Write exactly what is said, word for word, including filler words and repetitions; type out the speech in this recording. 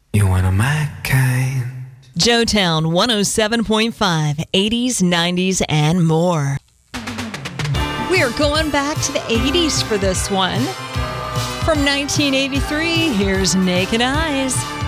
You one of my kind. Joetown one oh seven point five, eighties, nineties, and more. We are going back to the eighties for this one. From nineteen eighty-three, here's Naked Eyes.